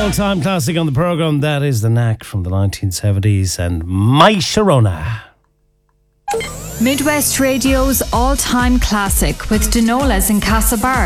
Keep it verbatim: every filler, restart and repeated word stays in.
all-time classic on the programme. That is The Knack from the nineteen seventies and My Sharona. Midwest Radio's all-time classic with Denolas and Castlebar.